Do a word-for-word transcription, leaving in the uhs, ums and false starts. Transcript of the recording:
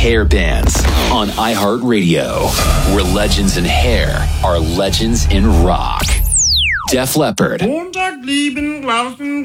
hair bands on iHeartRadio, where legends in hair are legends in rock. Def Leppard.